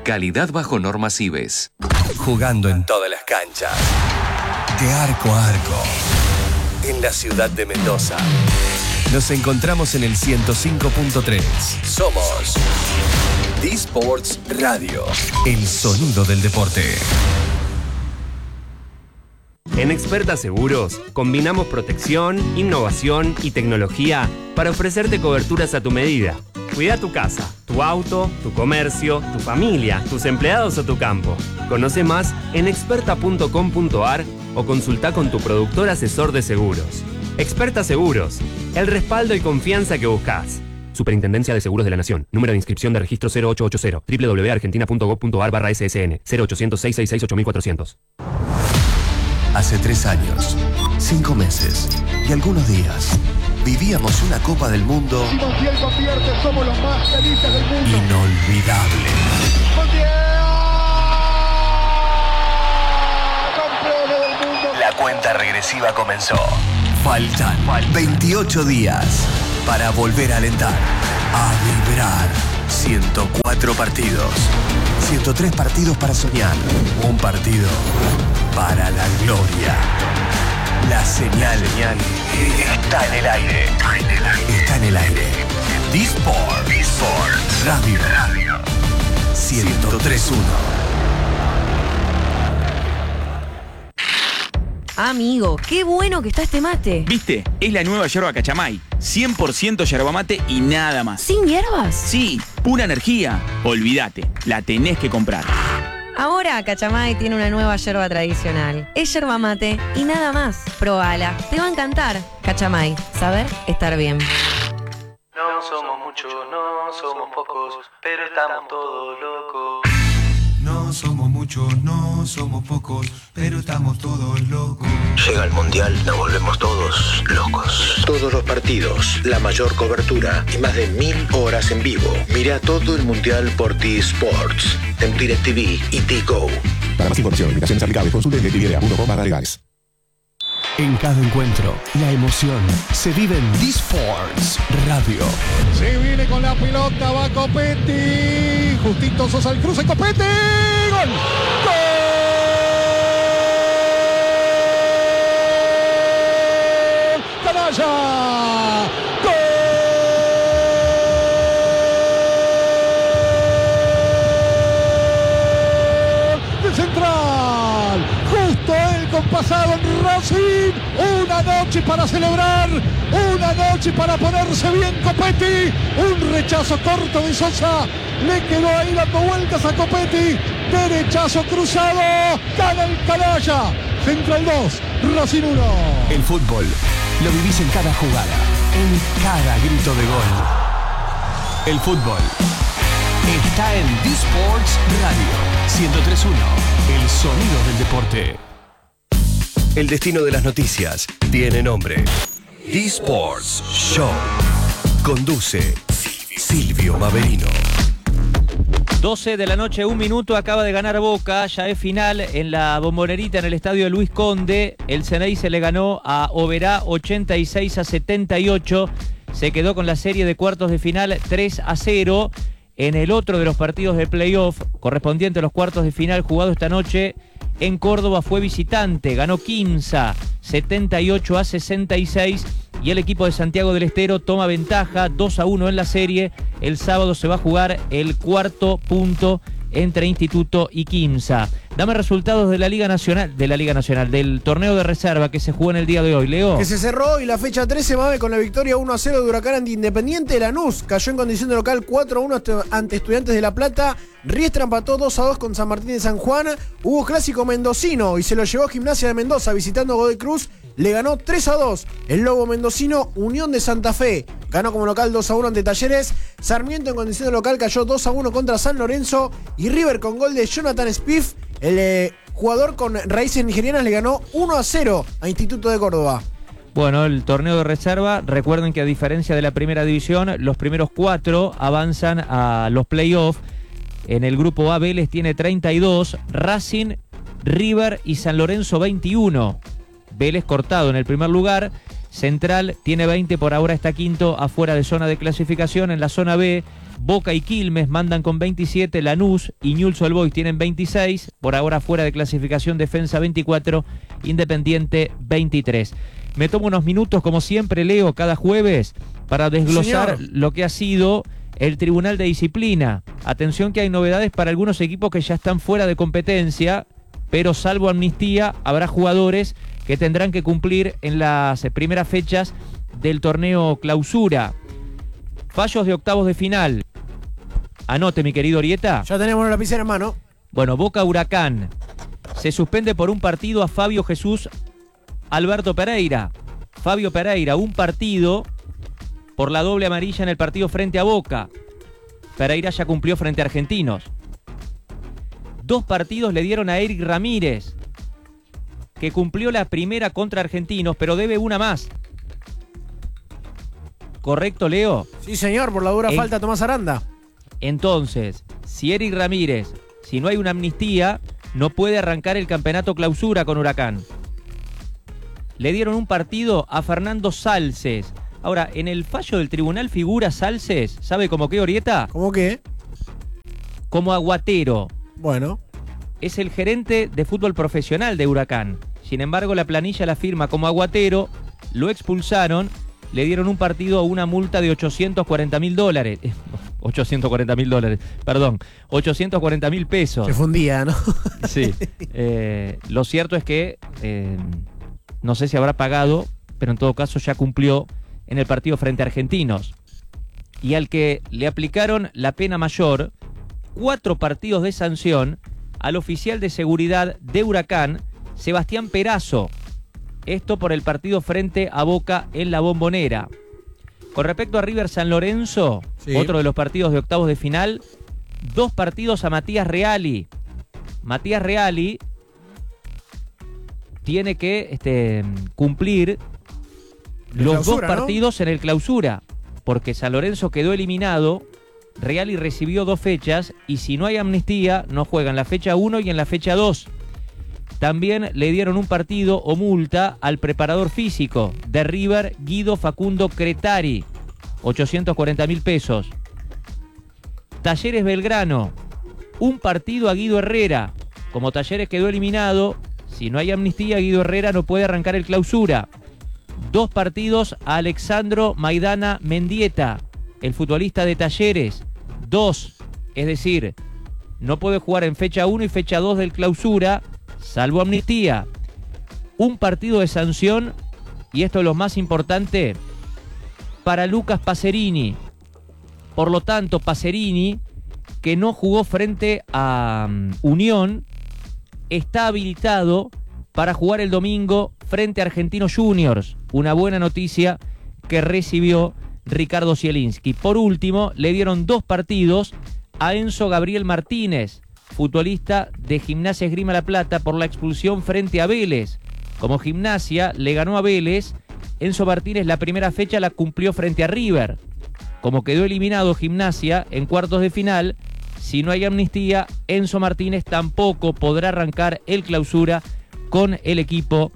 Calidad bajo normas IBES. Jugando en todas las canchas. De arco a arco. En la ciudad de Mendoza. Nos encontramos en el 105.3. Somos D-Sports Radio. El sonido del deporte. En Experta Seguros, combinamos protección, innovación y tecnología para ofrecerte coberturas a tu medida. Cuida tu casa, tu auto, tu comercio, tu familia, tus empleados o tu campo. Conoce más en experta.com.ar o consulta con tu productor asesor de seguros. Experta Seguros, el respaldo y confianza que buscas. Superintendencia de Seguros de la Nación. Número de inscripción de registro 0880 www.argentina.gov.ar/SSN 0800-666-8400. Hace 3 años, 5 meses y algunos días vivíamos una Copa del Mundo somos los más felices del mundo. Inolvidable. ¡Campeones del mundo! La cuenta regresiva comenzó. Faltan 28 días para volver a alentar, a vibrar. 104 partidos, 103 partidos para soñar, un partido para la gloria. La señal está en el aire. Está en el aire. D-Sports Radio 103.1. Amigo, qué bueno que está este mate. ¿Viste? Es la nueva yerba Cachamay. 100% yerba mate y nada más. ¿Sin hierbas? Sí, pura energía. Olvídate, la tenés que comprar. Ahora Cachamay tiene una nueva yerba tradicional. Es yerba mate y nada más. Probala, te va a encantar. Cachamay, saber estar bien. No somos muchos, no somos pocos, pero estamos todos locos. No somos muchos, no somos pocos, pero estamos todos locos. Llega el Mundial, nos volvemos todos locos. Todos los partidos, la mayor cobertura y más de 1000 horas en vivo. Mira todo el Mundial por D-Sports, en DirecTV y D-Go. Para más información, limitaciones aplicables, consulte DirecTV.com/legales. En cada encuentro, la emoción se vive en D-Sports Radio. Se viene con la pelota, va Copetti. Justito Sosa al cruce, Copetti. ¡Gol! ¡Gol! ¡Canalla! ¡Gol! ¡De central! Justo él compasado en Racing. Una noche para celebrar, una noche para ponerse bien Copetti. Un rechazo corto de Sosa, le quedó ahí dando vueltas a Copetti. Derechazo cruzado, gana el Canalla. Central 2, Racing 1. El fútbol lo vivís en cada jugada, en cada grito de gol. El fútbol está en D-Sports Radio 103.1, el sonido del deporte. El destino de las noticias tiene nombre. D-Sports Show. Conduce Silvio Maverino. 12 de la noche, 1 minuto, acaba de ganar Boca, ya es final en la Bombonerita en el estadio Luis Conde. El Ceneice le ganó a Oberá 86-78, se quedó con la serie de cuartos de final 3-0. En el otro de los partidos de playoff, correspondiente a los cuartos de final jugado esta noche, en Córdoba fue visitante, ganó Quimsa 78-66 y el equipo de Santiago del Estero toma ventaja 2-1 en la serie. El sábado se va a jugar el cuarto punto entre Instituto y Quimsa. Dame resultados de la Liga Nacional, del torneo de reserva que se jugó en el día de hoy, Leo. Que se cerró y la fecha 13, Mame, con la victoria 1-0 de Huracán ante Independiente. Lanús cayó en condición de local 4-1 ante Estudiantes de La Plata. Riestra empató 2-2 con San Martín de San Juan. Hubo clásico mendocino y se lo llevó Gimnasia de Mendoza visitando Godoy Cruz. Le ganó 3-2 el Lobo Mendocino. Unión de Santa Fe ganó como local 2-1 ante Talleres. Sarmiento en condición de local cayó 2-1 contra San Lorenzo. Y River con gol de Jonathan Spiff, el jugador con raíces nigerianas, le ganó 1-0 a Instituto de Córdoba. Bueno, el torneo de reserva, recuerden que a diferencia de la primera división, los primeros 4 avanzan a los playoffs. En el grupo A, Vélez tiene 32, Racing, River y San Lorenzo 21. Vélez cortado en el primer lugar. Central tiene 20, por ahora está quinto, afuera de zona de clasificación. En la zona B, Boca y Quilmes mandan con 27, Lanús y Newell's Old Boys tienen 26, por ahora fuera de clasificación Defensa 24, Independiente 23. Me tomo unos minutos, como siempre, Leo, cada jueves, para desglosar lo que ha sido el Tribunal de Disciplina. Atención que hay novedades para algunos equipos que ya están fuera de competencia, pero salvo amnistía, habrá jugadores que tendrán que cumplir en las primeras fechas del torneo Clausura. Fallos de octavos de final. Anote, mi querido Orieta. Ya tenemos la lapicera en mano. Bueno, Boca Huracán. Se suspende por un partido a Fabio Jesús Alberto Pereira. Fabio Pereira, un partido por la doble amarilla en el partido frente a Boca. Pereira ya cumplió frente a Argentinos. 2 partidos le dieron a Eric Ramírez, que cumplió la primera contra Argentinos, pero debe una más. ¿Correcto, Leo? Sí, señor, por la dura falta Tomás Aranda. Entonces, si Eric Ramírez, si no hay una amnistía, no puede arrancar el campeonato Clausura con Huracán. Le dieron un partido a Fernando Salces. Ahora, en el fallo del tribunal figura Salces, ¿sabe cómo qué, Orieta? ¿Cómo qué? Como aguatero. Bueno. Es el gerente de fútbol profesional de Huracán. Sin embargo, la planilla la firma como aguatero, lo expulsaron, le dieron un partido a una multa de $840.000. 840.000, perdón, 840.000 pesos. Se fundía, ¿no? Sí. Lo cierto es que no sé si habrá pagado, pero en todo caso ya cumplió en el partido frente a Argentinos. Y al que le aplicaron la pena mayor, 4 partidos de sanción al oficial de seguridad de Huracán, Sebastián Perazo. Esto por el partido frente a Boca en la Bombonera. Con respecto a River San Lorenzo, sí, otro de los partidos de octavos de final, 2 partidos a Matías Reali. Matías Reali tiene que cumplir los 2 partidos, ¿no?, en el Clausura, porque San Lorenzo quedó eliminado. Reali recibió 2 fechas y si no hay amnistía no juega en la fecha 1 y en la fecha 2. También le dieron un partido o multa al preparador físico de River, Guido Facundo Cretari, 840.000 pesos. Talleres Belgrano, un partido a Guido Herrera. Como Talleres quedó eliminado, si no hay amnistía, Guido Herrera no puede arrancar el Clausura. 2 partidos a Alexandro Maidana Mendieta, el futbolista de Talleres. 2, es decir, no puede jugar en fecha 1 y fecha 2 del Clausura, salvo amnistía. Un partido de sanción, y esto es lo más importante, para Lucas Pacerini. Por lo tanto, Pacerini, que no jugó frente a Unión, está habilitado para jugar el domingo frente a Argentinos Juniors. Una buena noticia que recibió Ricardo Zielinski. Por último, le dieron 2 partidos a Enzo Gabriel Martínez, futbolista de Gimnasia Esgrima La Plata, por la expulsión frente a Vélez. Como Gimnasia le ganó a Vélez, Enzo Martínez la primera fecha la cumplió frente a River. Como quedó eliminado Gimnasia en cuartos de final, si no hay amnistía, Enzo Martínez tampoco podrá arrancar el Clausura con el equipo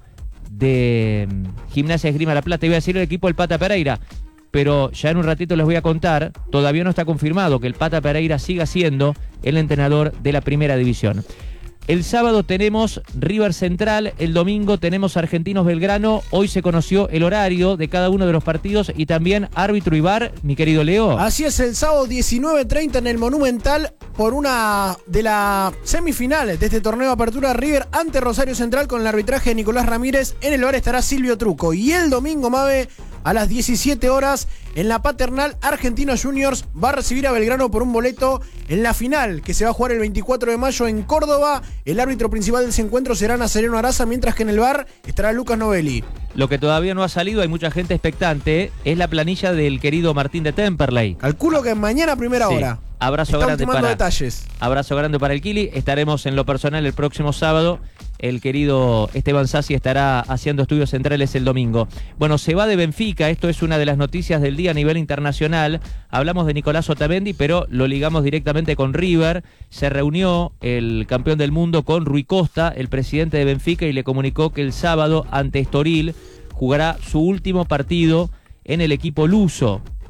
de Gimnasia Esgrima La Plata. Iba a decir el equipo del Pata Pereira, pero ya en un ratito les voy a contar, todavía no está confirmado que el Pata Pereira siga siendo el entrenador de la primera división. El sábado tenemos River Central, el domingo tenemos Argentinos Belgrano, hoy se conoció el horario de cada uno de los partidos y también árbitro y VAR, mi querido Leo. Así es, el sábado 19:30 en el Monumental por una de las semifinales de este torneo de apertura, River ante Rosario Central con el arbitraje de Nicolás Ramírez. En el VAR estará Silvio Truco y el domingo, Mabe, a las 17 horas en la Paternal, Argentinos Juniors va a recibir a Belgrano por un boleto en la final que se va a jugar el 24 de mayo en Córdoba. El árbitro principal de ese encuentro será Nazareno Araza, mientras que en el VAR estará Lucas Novelli. Lo que todavía no ha salido, hay mucha gente expectante, es la planilla del querido Martín de Temperley. Calculo que mañana a primera hora. Abrazo grande para el Kili. Estaremos en lo personal el próximo sábado. El querido Esteban Sassi estará haciendo estudios centrales el domingo. Bueno, se va de Benfica. Esto es una de las noticias del día a nivel internacional. Hablamos de Nicolás Otamendi, pero lo ligamos directamente con River. Se reunió el campeón del mundo con Rui Costa, el presidente de Benfica, y le comunicó que el sábado ante Estoril jugará su último partido en el equipo luso.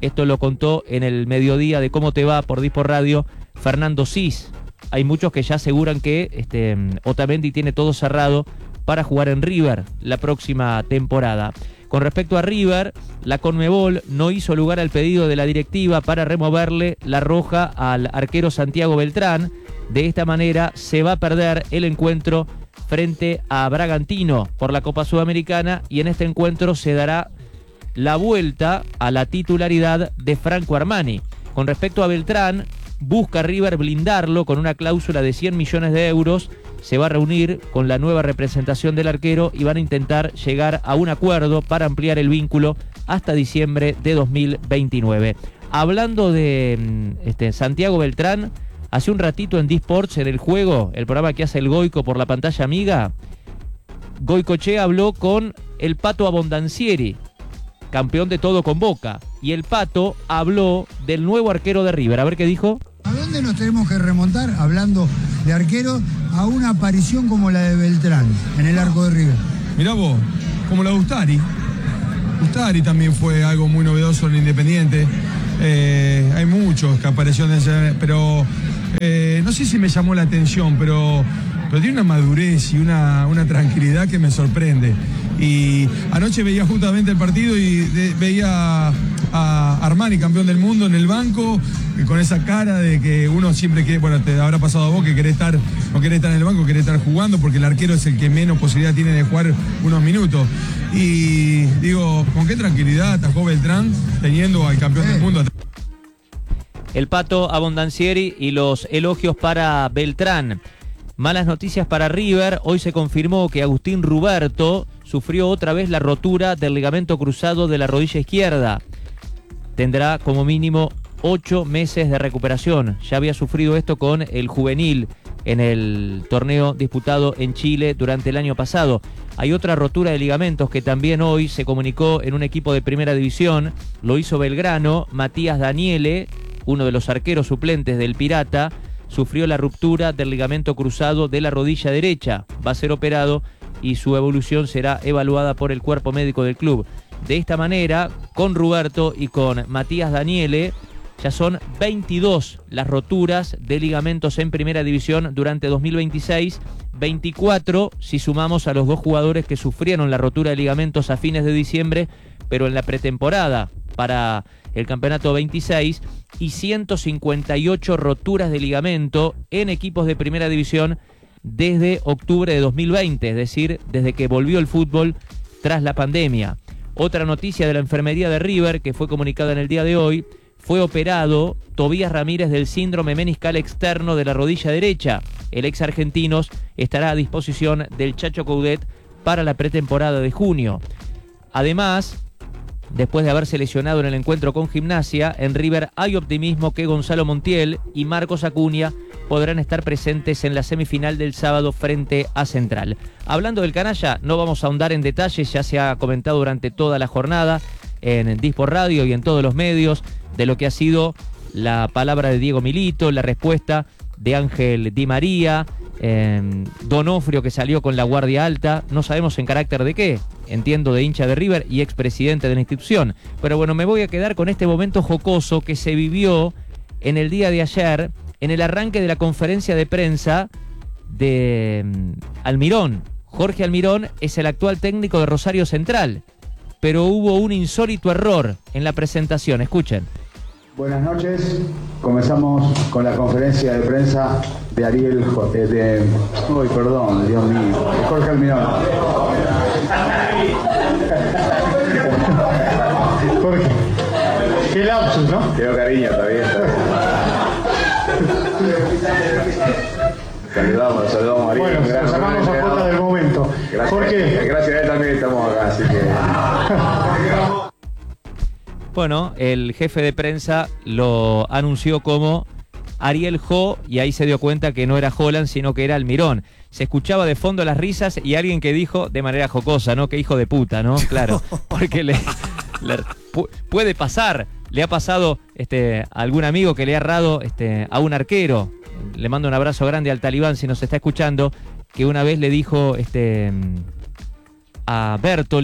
Esto lo contó en el mediodía de Cómo Te Va por Disport Radio Fernando Cis. Hay muchos que ya aseguran que Otamendi tiene todo cerrado para jugar en River la próxima temporada. Con respecto a River, la Conmebol no hizo lugar al pedido de la directiva para removerle la roja al arquero Santiago Beltrán. De esta manera se va a perder el encuentro frente a Bragantino por la Copa Sudamericana y en este encuentro se dará la vuelta a la titularidad de Franco Armani. Con respecto a Beltrán, busca River blindarlo con una cláusula de 100 millones de euros. Se va a reunir con la nueva representación del arquero y van a intentar llegar a un acuerdo para ampliar el vínculo hasta diciembre de 2029. Hablando de Santiago Beltrán, hace un ratito en D-Sports, en El Juego, el programa que hace el Goico por la pantalla amiga, Goicoechea habló con el Pato Abondancieri, campeón de todo con Boca, y el Pato habló del nuevo arquero de River. A ver qué dijo. ¿A dónde nos tenemos que remontar, hablando de arqueros, a una aparición como la de Beltrán en el arco de River? Mirá vos, como la de Ustari. Ustari también fue algo muy novedoso en Independiente. Hay muchos que aparecieron, pero no sé si me llamó la atención, pero tiene una madurez y una tranquilidad que me sorprende. Y anoche veía justamente el partido y veía a Armani, campeón del mundo, en el banco, con esa cara de que uno siempre quiere, bueno, te habrá pasado a vos que no querés estar en el banco, querés estar jugando, porque el arquero es el que menos posibilidad tiene de jugar unos minutos. Y digo, con qué tranquilidad atajó Beltrán teniendo al campeón del mundo. El Pato Abondancieri y los elogios para Beltrán. Malas noticias para River. Hoy se confirmó que Agustín Ruberto sufrió otra vez la rotura del ligamento cruzado de la rodilla izquierda. Tendrá como mínimo 8 meses de recuperación. Ya había sufrido esto con el juvenil en el torneo disputado en Chile durante el año pasado. Hay otra rotura de ligamentos que también hoy se comunicó en un equipo de primera división. Lo hizo Belgrano. Matías Daniele, uno de los arqueros suplentes del Pirata, sufrió la ruptura del ligamento cruzado de la rodilla derecha. Va a ser operado y su evolución será evaluada por el cuerpo médico del club. De esta manera, con Ruberto y con Matías Daniele, ya son 22 las roturas de ligamentos en primera división durante 2026, 24 si sumamos a los dos jugadores que sufrieron la rotura de ligamentos a fines de diciembre, pero en la pretemporada para el campeonato 26, y 158 roturas de ligamento en equipos de primera división desde octubre de 2020, es decir, desde que volvió el fútbol tras la pandemia. Otra noticia de la enfermería de River que fue comunicada en el día de hoy: fue operado Tobías Ramírez del síndrome meniscal externo de la rodilla derecha. El ex Argentinos estará a disposición del Chacho Coudet para la pretemporada de junio. Además, después de haberse lesionado en el encuentro con Gimnasia, en River hay optimismo que Gonzalo Montiel y Marcos Acuña podrán estar presentes en la semifinal del sábado frente a Central. Hablando del canalla, no vamos a ahondar en detalles, ya se ha comentado durante toda la jornada en Disport Radio y en todos los medios de lo que ha sido la palabra de Diego Milito, la respuesta de Ángel Di María, Donofrio que salió con la guardia alta, no sabemos en carácter de qué, entiendo de hincha de River y expresidente de la institución, pero bueno, me voy a quedar con este momento jocoso que se vivió en el día de ayer, en el arranque de la conferencia de prensa de Almirón. Jorge Almirón es el actual técnico de Rosario Central, pero hubo un insólito error en la presentación, escuchen. Buenas noches, comenzamos con la conferencia de prensa de Ariel, perdón, Dios mío, de Jorge Almirón. Jorge, qué lapsus, ¿no? Quedó cariño, está bien. Saludamos a Ariel. Bueno, nos sacamos a cuenta del momento. Gracias, Jorge. Gracias a él también estamos acá, así que... Bueno, el jefe de prensa lo anunció como Ariel Jo y ahí se dio cuenta que no era Holland, sino que era Almirón. Se escuchaba de fondo las risas y alguien que dijo de manera jocosa, ¿no? Que hijo de puta, ¿no? Claro, porque puede pasar. Le ha pasado a algún amigo que le ha errado a un arquero. Le mando un abrazo grande al Talibán si nos está escuchando, que una vez le dijo a Bertoli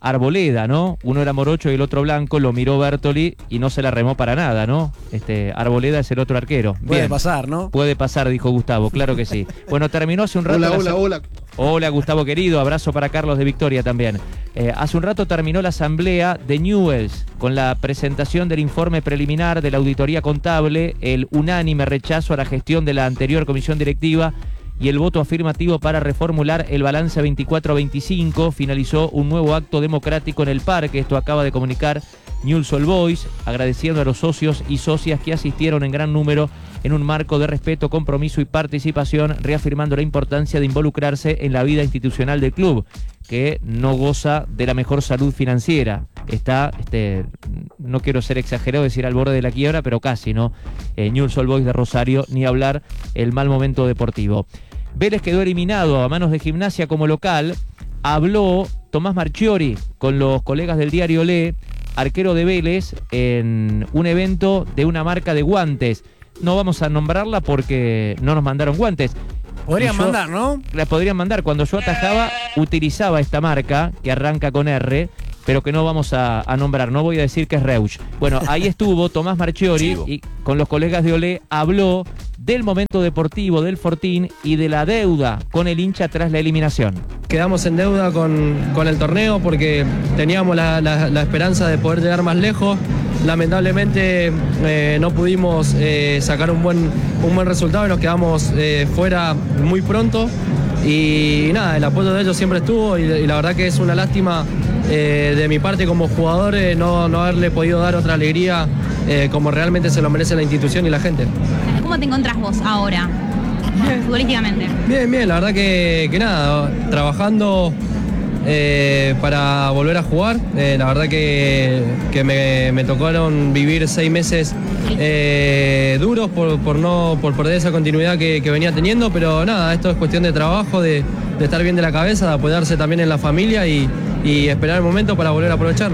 Arboleda, ¿no? Uno era morocho y el otro blanco, lo miró Bertoli y no se la remó para nada, ¿no? Arboleda es el otro arquero. Puede pasar, ¿no? Puede pasar, dijo Gustavo, claro que sí. Bueno, terminó hace un rato... Hola. Hola, Gustavo querido, abrazo para Carlos de Victoria también. Hace un rato terminó la asamblea de Newell's con la presentación del informe preliminar de la auditoría contable, el unánime rechazo a la gestión de la anterior comisión directiva y el voto afirmativo para reformular el balance 24-25. Finalizó un nuevo acto democrático en el parque. Esto acaba de comunicar Newell's Old Boys, agradeciendo a los socios y socias que asistieron en gran número en un marco de respeto, compromiso y participación, reafirmando la importancia de involucrarse en la vida institucional del club, que no goza de la mejor salud financiera. Está, no quiero ser exagerado, decir al borde de la quiebra, pero casi, ¿no? Newell's Old Boys de Rosario, ni hablar el mal momento deportivo. Vélez quedó eliminado a manos de Gimnasia como local. Habló Tomás Marchiori con los colegas del diario Le, arquero de Vélez, en un evento de una marca de guantes. No vamos a nombrarla porque no nos mandaron guantes. Podrían mandar, ¿no? La podrían mandar. Cuando yo atajaba, utilizaba esta marca que arranca con R, pero que no vamos a nombrar. No voy a decir que es Reusch. Bueno, ahí estuvo Tomás Marchiori y con los colegas de Olé habló del momento deportivo del Fortín y de la deuda con el hincha tras la eliminación. Quedamos en deuda con el torneo porque teníamos la esperanza de poder llegar más lejos. Lamentablemente no pudimos sacar un buen resultado y nos quedamos fuera muy pronto. Y nada, el apoyo de ellos siempre estuvo y la verdad que es una lástima de mi parte como jugador no haberle podido dar otra alegría como realmente se lo merece la institución y la gente. ¿Cómo te encontrás vos ahora, futbolísticamente? Bien, la verdad que nada, trabajando para volver a jugar. La verdad que me tocaron vivir 6 meses duros por perder esa continuidad que venía teniendo, pero nada, esto es cuestión de trabajo, de estar bien de la cabeza, de apoyarse también en la familia y esperar el momento para volver a aprovecharlo.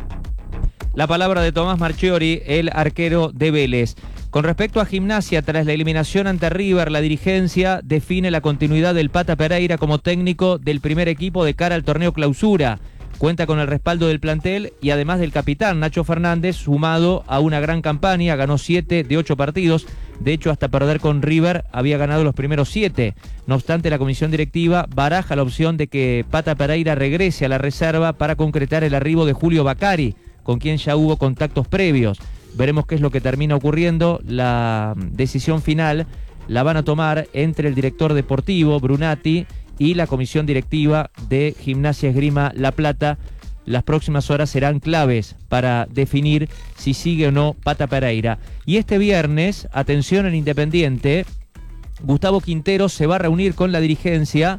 La palabra de Tomás Marchiori, el arquero de Vélez. Con respecto a Gimnasia, tras la eliminación ante River, la dirigencia define la continuidad del Pata Pereira como técnico del primer equipo de cara al torneo clausura. Cuenta con el respaldo del plantel y además del capitán Nacho Fernández, sumado a una gran campaña, ganó 7 de 8 partidos. De hecho, hasta perder con River había ganado los primeros 7. No obstante, la comisión directiva baraja la opción de que Pata Pereira regrese a la reserva para concretar el arribo de Julio Bacari, con quien ya hubo contactos previos. Veremos qué es lo que termina ocurriendo. La decisión final la van a tomar entre el director deportivo, Brunati, y la comisión directiva de Gimnasia Esgrima La Plata. Las próximas horas serán claves para definir si sigue o no Pata Pereira. Y este viernes, atención en Independiente, Gustavo Quinteros se va a reunir con la dirigencia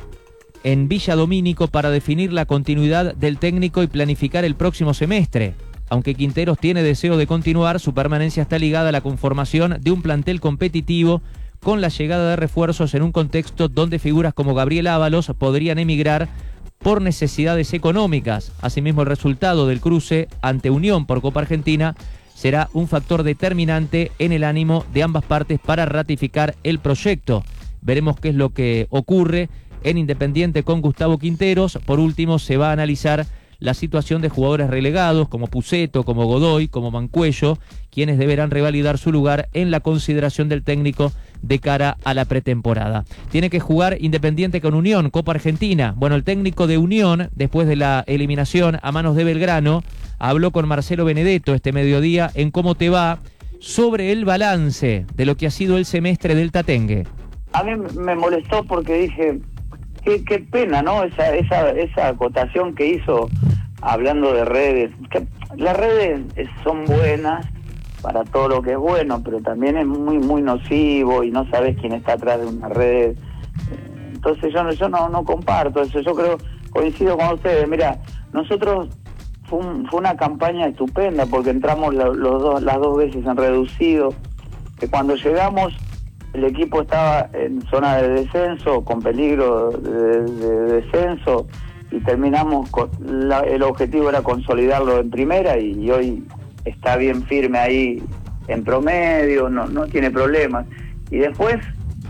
en Villa Domínico para definir la continuidad del técnico y planificar el próximo semestre. Aunque Quinteros tiene deseo de continuar, su permanencia está ligada a la conformación de un plantel competitivo con la llegada de refuerzos en un contexto donde figuras como Gabriel Ábalos podrían emigrar por necesidades económicas. Asimismo, el resultado del cruce ante Unión por Copa Argentina será un factor determinante en el ánimo de ambas partes para ratificar el proyecto. Veremos qué es lo que ocurre en Independiente con Gustavo Quinteros. Por último, se va a analizar la situación de jugadores relegados como Puceto, como Godoy, como Mancuello, quienes deberán revalidar su lugar en la consideración del técnico de cara a la pretemporada. Tiene que jugar Independiente con Unión, Copa Argentina. Bueno, el técnico de Unión, después de la eliminación a manos de Belgrano, habló con Marcelo Benedetto este mediodía en Cómo Te Va sobre el balance de lo que ha sido el semestre del Tatengue. A mí me molestó porque dije, qué pena, ¿no? Esa acotación que hizo hablando de redes. Que las redes son buenas para todo lo que es bueno, pero también es muy nocivo y no sabes quién está atrás de una red. Entonces yo no comparto eso. Yo creo, coincido con ustedes. Mira, nosotros fue una campaña estupenda porque entramos las dos veces en reducido. Que cuando llegamos el equipo estaba en zona de descenso, con peligro de descenso, y terminamos el objetivo era consolidarlo en primera y hoy está bien firme ahí en promedio, no tiene problemas. Y después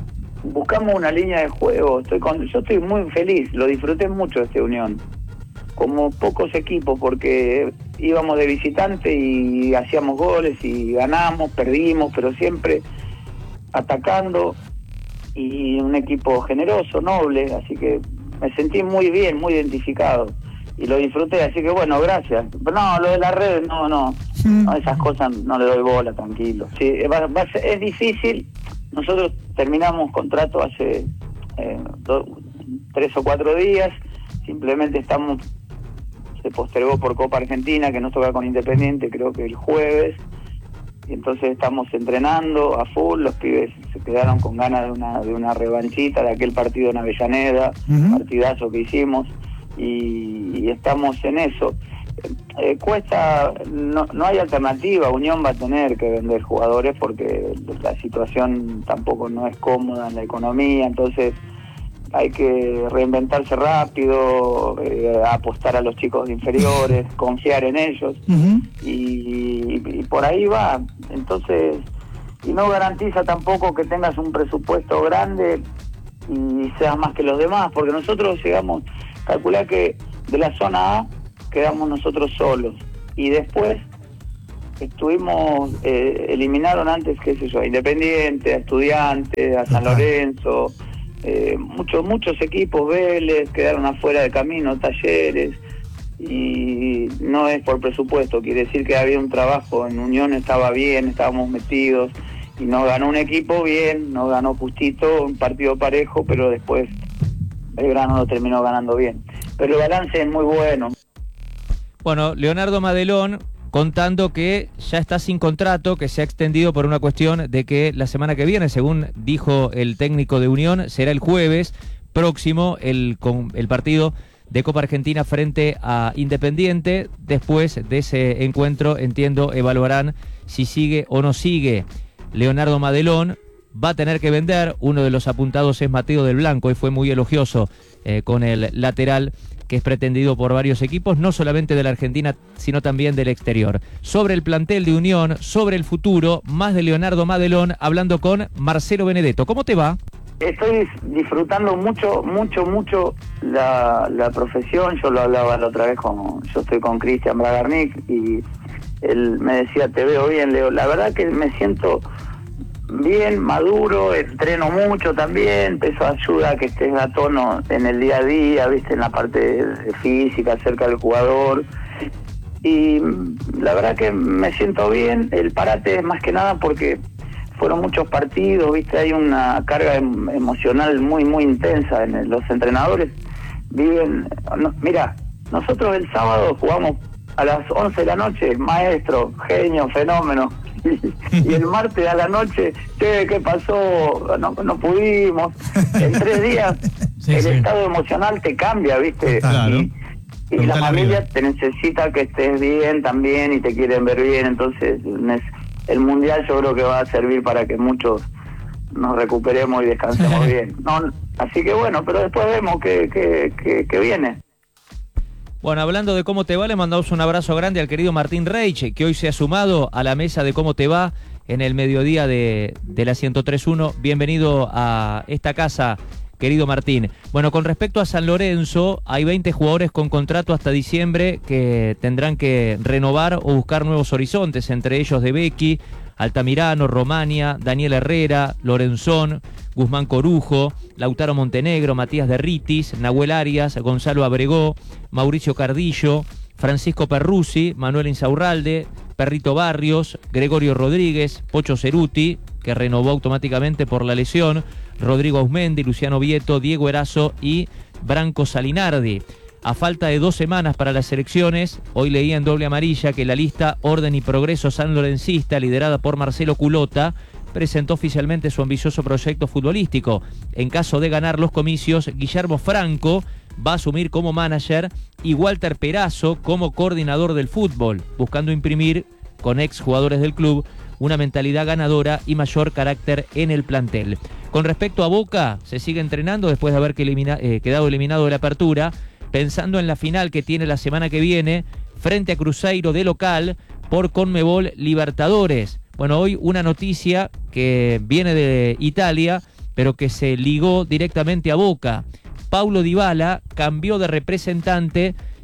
buscamos una línea de juego. Yo estoy muy feliz, lo disfruté mucho de esta Unión. como pocos equipos, porque íbamos de visitante y hacíamos goles y ganamos, perdimos, pero siempre atacando, y un equipo generoso, noble, así que me sentí muy bien, muy identificado y lo disfruté, así que bueno, gracias. No, lo de las redes, no, esas cosas no le doy bola, tranquilo. Sí, es difícil. Nosotros terminamos contrato hace 3 o 4 días, simplemente se postergó por Copa Argentina, que nos toca con Independiente, creo que el jueves, y entonces estamos entrenando a full. Los pibes se quedaron con ganas de una revanchita de aquel partido en Avellaneda, partidazo que hicimos, y estamos en eso. Cuesta, no hay alternativa. Unión va a tener que vender jugadores porque la situación tampoco no es cómoda en la economía, entonces hay que reinventarse rápido, apostar a los chicos inferiores, confiar en ellos, y por ahí va. Entonces, y no garantiza tampoco que tengas un presupuesto grande y seas más que los demás, porque nosotros llegamos, calculá que de la zona A quedamos nosotros solos, y después eliminaron antes, qué sé yo, a Independiente, a Estudiantes, a San Lorenzo, muchos equipos, Vélez, quedaron afuera de camino, Talleres, y no es por presupuesto, quiere decir que había un trabajo, en Unión estaba bien, estábamos metidos, y nos ganó un equipo bien, nos ganó justito, un partido parejo, pero después Belgrano lo terminó ganando bien. Pero el balance es muy bueno. Bueno, Leonardo Madelón contando que ya está sin contrato, que se ha extendido por una cuestión de que la semana que viene, según dijo el técnico de Unión, será el jueves próximo el partido de Copa Argentina frente a Independiente. Después de ese encuentro, entiendo, evaluarán si sigue o no sigue. Leonardo Madelón va a tener que vender. Uno de los apuntados es Mateo del Blanco y fue muy elogioso con el lateral, que es pretendido por varios equipos, no solamente de la Argentina, sino también del exterior. Sobre el plantel de Unión, sobre el futuro, más de Leonardo Madelón, hablando con Marcelo Benedetto. ¿Cómo te va? Estoy disfrutando mucho la profesión. Yo lo hablaba la otra vez yo estoy con Cristian Bragarnik, y él me decía, te veo bien, Leo. La verdad que me siento bien, maduro, entreno mucho también, eso ayuda a que estés a tono en el día a día, viste, en la parte física, cerca del jugador, y la verdad que me siento bien. El parate es más que nada porque fueron muchos partidos, viste, hay una carga emocional muy intensa los entrenadores viven, mira, nosotros el sábado jugamos a las 11 de la noche, maestro, genio, fenómeno. Y el martes a la noche, ¿qué pasó? No pudimos. En 3 días el estado emocional te cambia, ¿viste? Claro. Y la familia te necesita que estés bien también y te quieren ver bien. Entonces el Mundial yo creo que va a servir para que muchos nos recuperemos y descansemos bien. Así que bueno, pero después vemos que viene. Bueno, hablando de cómo te va, le mandamos un abrazo grande al querido Martín Reich, que hoy se ha sumado a la mesa de cómo te va en el mediodía de la 103.1. Bienvenido a esta casa, querido Martín. Bueno, con respecto a San Lorenzo, hay 20 jugadores con contrato hasta diciembre que tendrán que renovar o buscar nuevos horizontes, entre ellos De Becchi, Altamirano, Romania, Daniel Herrera, Lorenzón, Guzmán Corujo, Lautaro Montenegro, Matías Derritis, Nahuel Arias, Gonzalo Abregó, Mauricio Cardillo, Francisco Perruzzi, Manuel Insaurralde, Perrito Barrios, Gregorio Rodríguez, Pocho Ceruti, que renovó automáticamente por la lesión, Rodrigo Ausmendi, Luciano Vieto, Diego Erazo y Branco Salinardi. A falta de 2 semanas para las elecciones, hoy leía en Doble Amarilla que la lista Orden y Progreso sanlorencista, liderada por Marcelo Culota, presentó oficialmente su ambicioso proyecto futbolístico. En caso de ganar los comicios, Guillermo Franco va a asumir como manager y Walter Perazo como coordinador del fútbol, buscando imprimir, con exjugadores del club, una mentalidad ganadora y mayor carácter en el plantel. Con respecto a Boca, se sigue entrenando después de haber quedado eliminado de la apertura, pensando en la final que tiene la semana que viene frente a Cruzeiro de local por Conmebol Libertadores. Bueno, hoy una noticia que viene de Italia, pero que se ligó directamente a Boca. Paulo Dybala cambió de representante,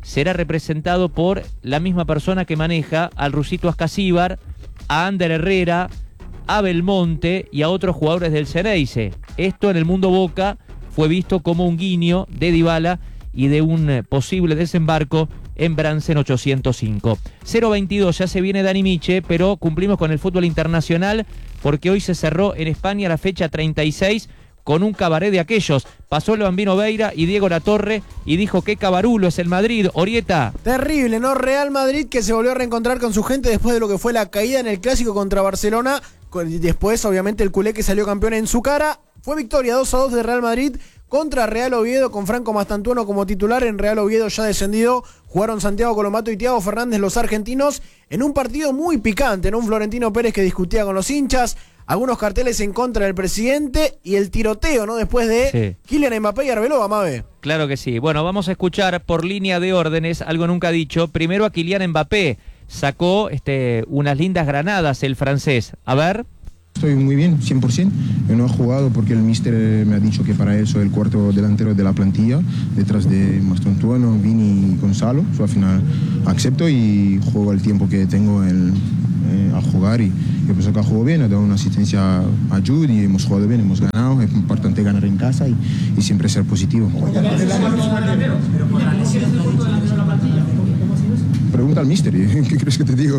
será representado por la misma persona que maneja al Rusito Ascasíbar, a Ander Herrera, a Belmonte y a otros jugadores del Xeneize. Esto en el mundo Boca fue visto como un guiño de Dybala y de un posible desembarco en Bransen 805. 0-22, ya se viene Dani Miche, pero cumplimos con el fútbol internacional porque hoy se cerró en España la fecha 36 con un cabaret de aquellos. Pasó el Bambino Veira y Diego Latorre y dijo que cabarulo es el Madrid. Orieta. Terrible, ¿no? Real Madrid que se volvió a reencontrar con su gente después de lo que fue la caída en el clásico contra Barcelona. Después, obviamente, el culé que salió campeón en su cara. Fue victoria 2-2 de Real Madrid contra Real Oviedo con Franco Mastantuono como titular. En Real Oviedo ya descendido, jugaron Santiago Colomato y Thiago Fernández, los argentinos, en un partido muy picante, en un Florentino Pérez que discutía con los hinchas, algunos carteles en contra del presidente y el tiroteo, ¿no? Después de Kylian Mbappé y Arbeloa, Mabe. Claro que sí. Bueno, vamos a escuchar por línea de órdenes, algo nunca dicho. Primero a Kylian Mbappé. Sacó unas lindas granadas el francés. A ver. Estoy muy bien, 100%. Yo no he jugado porque el míster me ha dicho que para él soy el cuarto delantero de la plantilla, detrás de Mastantuono, Vini y Gonzalo. Al final acepto y juego el tiempo que tengo a jugar y yo pienso que ha jugado bien, ha dado una asistencia a Jude y hemos jugado bien, hemos ganado. Es importante ganar en casa y siempre ser positivo. Pregunta al míster, ¿qué crees que te digo?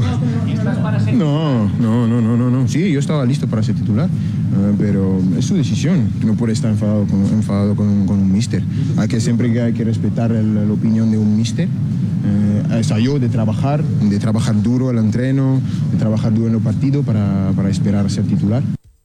No. Sí, yo estaba listo para ser titular, pero es su decisión. No puede estar enfadado con un míster. Siempre hay que respetar la opinión de un míster. Es a yo de trabajar duro el entreno, de trabajar duro en el partido para esperar a ser titular.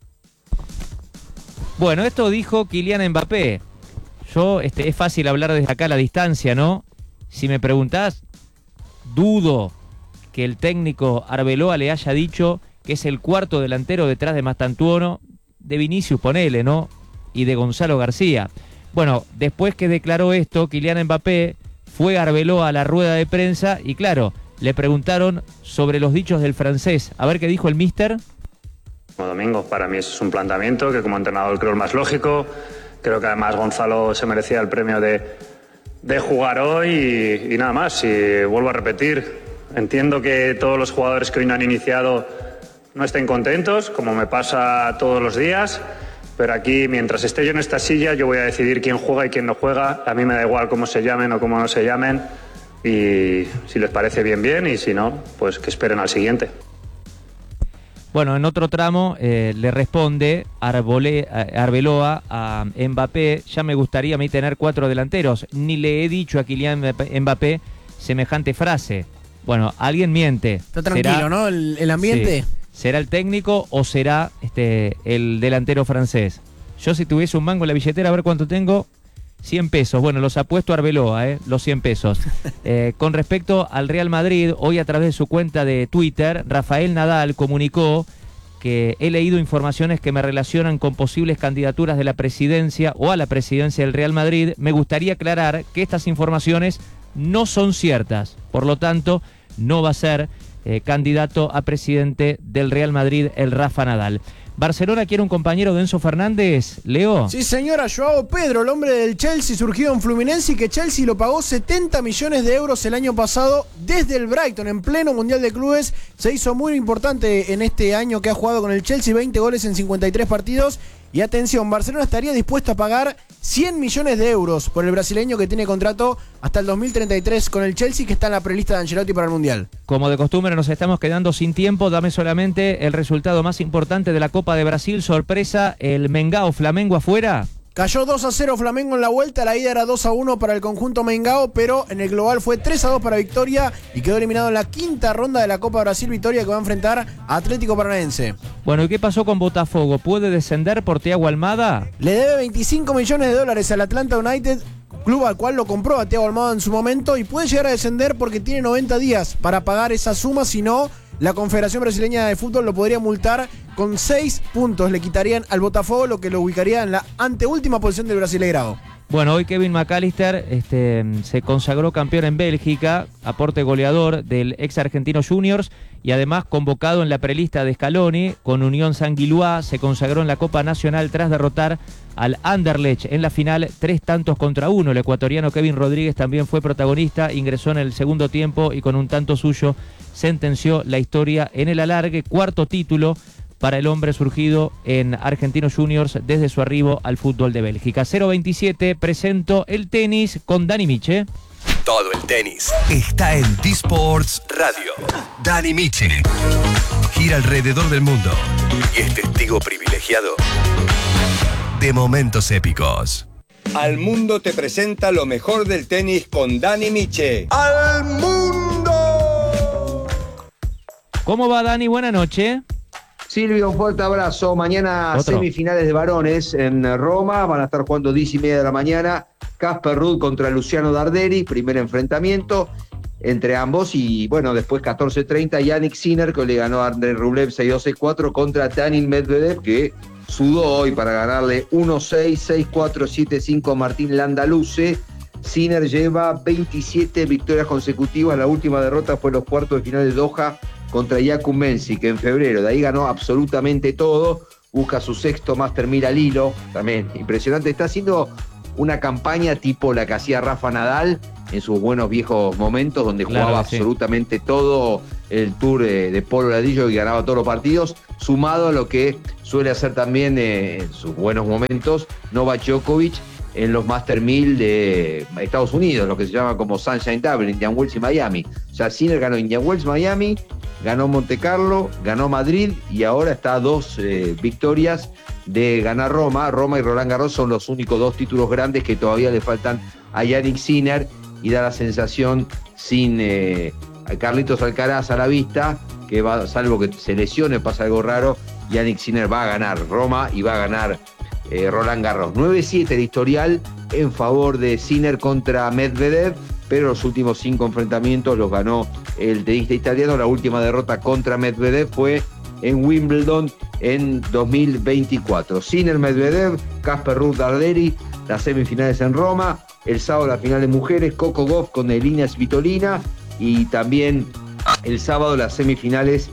Bueno, esto dijo Kylian Mbappé. Yo, es fácil hablar desde acá a la distancia, ¿no? Si me preguntás, dudo que el técnico Arbeloa le haya dicho que es el cuarto delantero detrás de Mastantuono, de Vinicius, ponele, ¿no? Y de Gonzalo García. Bueno, después que declaró esto, Kylian Mbappé fue a Arbeloa a la rueda de prensa y claro, le preguntaron sobre los dichos del francés. A ver qué dijo el míster. Domingo, para mí es un planteamiento que como entrenador creo el más lógico. Creo que además Gonzalo se merecía el premio de jugar hoy y nada más. Y vuelvo a repetir, entiendo que todos los jugadores que hoy no han iniciado no estén contentos, como me pasa todos los días, pero aquí mientras esté yo en esta silla yo voy a decidir quién juega y quién no juega. A mí me da igual cómo se llamen o cómo no se llamen y si les parece bien y si no, pues que esperen al siguiente. Bueno, en otro tramo le responde Arbeloa a Mbappé: ya me gustaría a mí tener 4 delanteros, ni le he dicho a Kylian Mbappé semejante frase. Bueno, alguien miente. Está tranquilo, ¿no? El ambiente. Sí. ¿Será el técnico o será el delantero francés? Yo si tuviese un mango en la billetera, a ver cuánto tengo, 100 pesos. Bueno, los apuesto a Arbeloa, los 100 pesos. Con respecto al Real Madrid, hoy a través de su cuenta de Twitter, Rafael Nadal comunicó que he leído informaciones que me relacionan con posibles candidaturas de la presidencia o a la presidencia del Real Madrid. Me gustaría aclarar que estas informaciones no son ciertas. Por lo tanto, no va a ser candidato a presidente del Real Madrid el Rafa Nadal. ¿Barcelona quiere un compañero de Enzo Fernández, Leo? Sí, señora, Joao Pedro, el hombre del Chelsea surgido en Fluminense y que Chelsea lo pagó 70 millones de euros el año pasado desde el Brighton, en pleno Mundial de Clubes. Se hizo muy importante en este año que ha jugado con el Chelsea, 20 goles en 53 partidos. Y atención, Barcelona estaría dispuesto a pagar 100 millones de euros por el brasileño que tiene contrato hasta el 2033 con el Chelsea, que está en la prelista de Ancelotti para el Mundial. Como de costumbre nos estamos quedando sin tiempo, dame solamente el resultado más importante de la Copa de Brasil. Sorpresa, el Mengao Flamengo afuera. Cayó 2-0 Flamengo en la vuelta, la ida era 2-1 para el conjunto Mengao, pero en el global fue 3-2 para Victoria y quedó eliminado en la quinta ronda de la Copa Brasil. Victoria que va a enfrentar a Atlético Paranaense. Bueno, ¿y qué pasó con Botafogo? ¿Puede descender por Thiago Almada? Le debe 25 millones de dólares al Atlanta United, club al cual lo compró a Thiago Almada en su momento, y puede llegar a descender porque tiene 90 días para pagar esa suma. Si no, la Confederación Brasileña de Fútbol lo podría multar con 6 puntos. Le quitarían al Botafogo, lo que lo ubicaría en la anteúltima posición del Brasileirao. Bueno, hoy Kevin McAllister se consagró campeón en Bélgica, aporte goleador del ex Argentinos Juniors y además convocado en la prelista de Scaloni con Unión San-Guilois. Se consagró en la Copa Nacional tras derrotar al Anderlecht en la final 3-1. El ecuatoriano Kevin Rodríguez también fue protagonista, ingresó en el segundo tiempo y con un tanto suyo sentenció la historia en el alargue. Cuarto título para el hombre surgido en Argentinos Juniors desde su arribo al fútbol de Bélgica. 027, presento el tenis con Dani Miche. Todo el tenis está en D-Sports Radio. Dani Miche gira alrededor del mundo y es testigo privilegiado de momentos épicos. Al Mundo te presenta lo mejor del tenis con Dani Miche. ¡Al Mundo! ¿Cómo va, Dani? Buenas noches. Silvio, un fuerte abrazo. Mañana semifinales de varones en Roma. Van a estar jugando 10:30 de la mañana. Casper Ruud contra Luciano Darderi. Primer enfrentamiento entre ambos. Y bueno, después 14:30 Yannick Sinner, que le ganó a Andrei Rublev 6-2, 6-4 contra Daniil Medvedev, que sudó hoy para ganarle 1-6, 6-4, 7-5 a Martín Landaluce. Sinner lleva 27 victorias consecutivas. La última derrota fue en los cuartos de final de Doha contra Jakub Mensik, que en febrero. De ahí ganó absolutamente todo. Busca su sexto Master 1000 al hilo. También impresionante. Está haciendo una campaña tipo la que hacía Rafa Nadal en sus buenos viejos momentos, donde jugaba absolutamente todo el Tour de Polo Ladrillo y ganaba todos los partidos, sumado a lo que suele hacer también en sus buenos momentos Novak Djokovic en los Master 1000 de Estados Unidos, lo que se llama como Sunshine Double, Indian Wells y Miami. O sea, Sinner ganó Indian Wells, Miami, ganó Monte Carlo, ganó Madrid y ahora está a 2 victorias de ganar Roma. Roma y Roland Garros son los únicos 2 títulos grandes que todavía le faltan a Yannick Sinner, y da la sensación, sin a Carlitos Alcaraz a la vista, que va, salvo que se lesione, pasa algo raro, Yannick Sinner va a ganar Roma y va a ganar Roland Garros. 9-7 de historial en favor de Sinner contra Medvedev, pero los últimos 5 enfrentamientos los ganó el tenista italiano. La última derrota contra Medvedev fue en Wimbledon en 2024. Sinner, Medvedev, Casper Ruud, Darderi, las semifinales en Roma. El sábado la final de mujeres, Coco Gauff con Elina Svitolina, y también el sábado las semifinales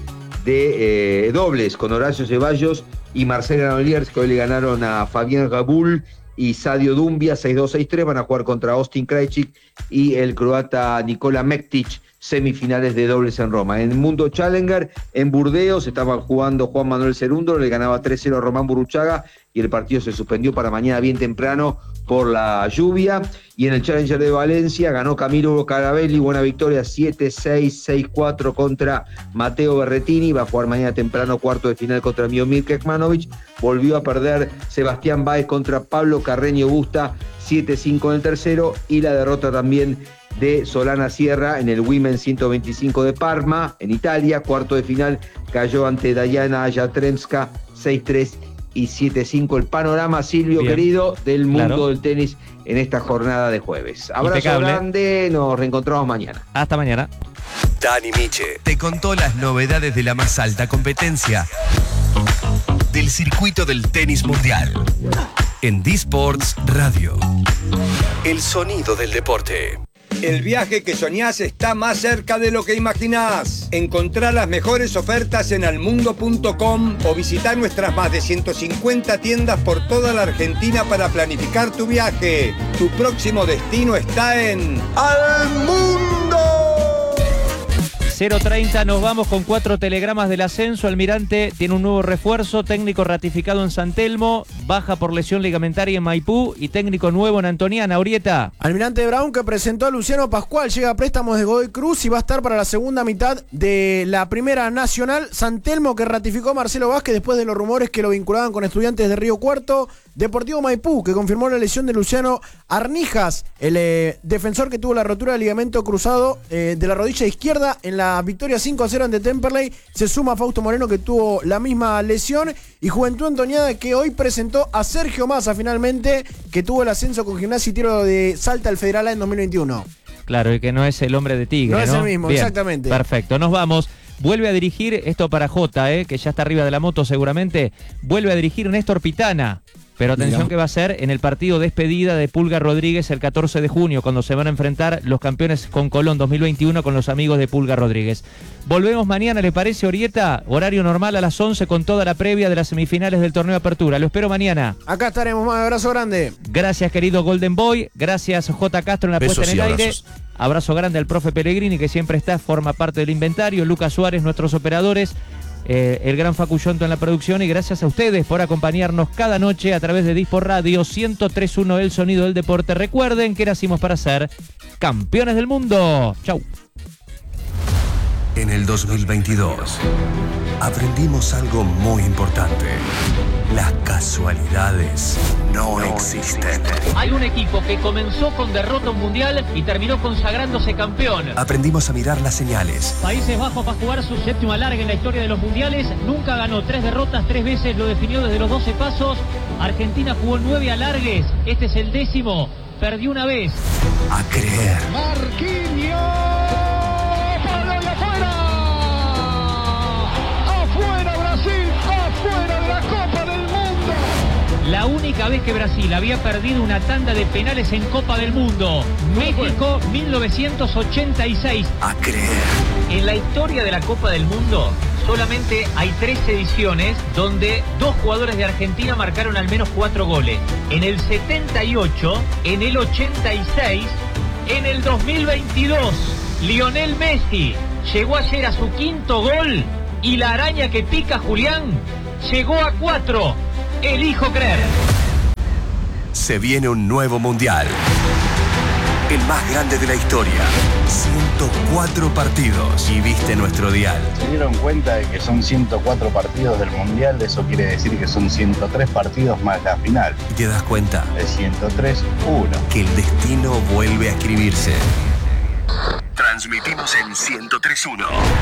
de dobles con Horacio Ceballos y Marcela Noliers, que hoy le ganaron a Fabián Gabul y Sadio Dumbia 6-2, 6-3. Van a jugar contra Austin Krajicik y el croata Nikola Mektic, semifinales de dobles en Roma. En el Mundo Challenger, en Burdeos, estaban jugando Juan Manuel Cerúndolo, le ganaba 3-0 a Román Burruchaga y el partido se suspendió para mañana bien temprano por la lluvia. Y en el Challenger de Valencia ganó Camilo Carabelli, buena victoria, 7-6, 6-4 contra Matteo Berrettini. Va a jugar mañana temprano cuarto de final contra Miomir Kekmanovic. Volvió a perder Sebastián Báez contra Pablo Carreño Busta, 7-5 en el tercero, y la derrota también de Solana Sierra en el Women's 125 de Parma, en Italia. Cuarto de final cayó ante Dayana Jastremska, 6-3 y 7-5. El panorama, Silvio, bien, querido, del mundo del tenis en esta jornada de jueves. Abrazo impecable, grande, nos reencontramos mañana. Hasta mañana. Dani Miche te contó las novedades de la más alta competencia del circuito del tenis mundial en D-Sports Radio. El sonido del deporte. El viaje que soñás está más cerca de lo que imaginás. Encontrá las mejores ofertas en almundo.com o visitá nuestras más de 150 tiendas por toda la Argentina para planificar tu viaje. Tu próximo destino está en Almundo. 0:30, nos vamos con 4 telegramas del ascenso. Almirante tiene un nuevo refuerzo, técnico ratificado en San Telmo, baja por lesión ligamentaria en Maipú y técnico nuevo en Antoniana. Urieta. Almirante Brown, que presentó a Luciano Pascual, llega a préstamos de Godoy Cruz y va a estar para la segunda mitad de la Primera Nacional. San Telmo, que ratificó a Marcelo Vázquez después de los rumores que lo vinculaban con Estudiantes de Río Cuarto. Deportivo Maipú, que confirmó la lesión de Luciano Arnijas, el defensor que tuvo la rotura del ligamento cruzado de la rodilla izquierda en la victoria 5-0 ante Temperley. Se suma Fausto Moreno, que tuvo la misma lesión, y Juventud Antoniana, que hoy presentó a Sergio Massa finalmente, que tuvo el ascenso con Gimnasia y Tiro de Salta al Federal A en 2021. Claro, y que no es el hombre de Tigre, ¿no? No es el mismo, bien, exactamente. Perfecto, nos vamos. Vuelve a dirigir, esto para Jota, que ya está arriba de la moto seguramente, vuelve a dirigir Néstor Pitana. Pero atención que va a ser en el partido despedida de Pulga Rodríguez el 14 de junio, cuando se van a enfrentar los campeones con Colón 2021 con los amigos de Pulga Rodríguez. Volvemos mañana, ¿le parece, Orieta? Horario normal a las 11 con toda la previa de las semifinales del torneo Apertura. Lo espero mañana. Acá estaremos, un abrazo grande. Gracias, querido Golden Boy. Gracias, J. Castro, en la puesta en el aire. Abrazo grande al profe Pellegrini, que siempre está, forma parte del inventario. Lucas Suárez, nuestros operadores. El gran Facu Yonto en la producción, y gracias a ustedes por acompañarnos cada noche a través de Disport Radio 103.1, el sonido del deporte. Recuerden que nacimos para ser campeones del mundo. Chau. En el 2022 aprendimos algo muy importante. Las casualidades no existen. Hay un equipo que comenzó con derrota mundial y terminó consagrándose campeón. Aprendimos a mirar las señales. Países Bajos va a jugar su séptimo alargue en la historia de los mundiales. Nunca ganó 3 derrotas, 3 veces lo definió desde los 12 pasos. Argentina jugó 9 alargues. Este es el 10º. Perdió una vez. A creer. Marquinhos. ¡Palo y afuera! ¡Afuera Brasil! ¡Afuera de la Copa del Mundo! La única vez que Brasil había perdido una tanda de penales en Copa del Mundo. México 1986. A creer. En la historia de la Copa del Mundo solamente hay 3 ediciones donde 2 jugadores de Argentina marcaron al menos 4 goles. En el 78, en el 86, en el 2022. Lionel Messi llegó ayer a su 5º gol y la araña que pica Julián llegó a 4. Elijo creer. Se viene un nuevo mundial. El más grande de la historia. 104 partidos. Y viste nuestro dial. ¿Se dieron cuenta de que son 104 partidos del mundial? Eso quiere decir que son 103 partidos más la final. ¿Y te das cuenta? De 103-1. Que el destino vuelve a escribirse. Transmitimos en 103.1.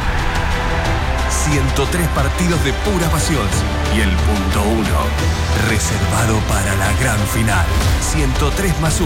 103 partidos de pura pasión. Y el punto 1, reservado para la gran final. 103+1.